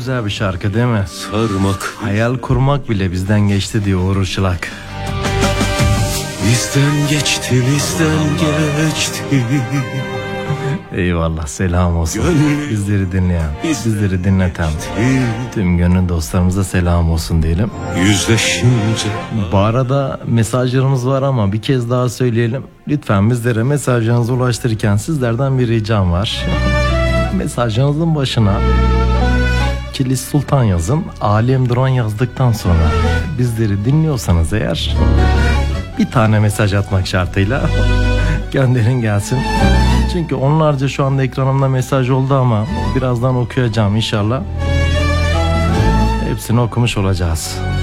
güzel bir şarkı değil mi? Sarmak. Hayal kurmak bile bizden geçti diyor Uğur Işılak. Bizden geçti, bizden geçti. Eyvallah, selam olsun. Gönlüm Bizleri dinleyen, bizleri dinleten tüm gönül dostlarımıza selam olsun diyelim. Yüzleşince. Bu arada mesajlarımız var ama bir kez daha söyleyelim. Lütfen bizlere mesajlarınızı ulaştırırken sizlerden bir ricam var. Mesajınızın başına Kilis Sultan yazın. Alem Duran yazdıktan sonra bizleri dinliyorsanız eğer bir tane mesaj atmak şartıyla gönderin gelsin. Çünkü onlarca şu anda ekranımda mesaj oldu ama birazdan okuyacağım inşallah. Hepsini okumuş olacağız.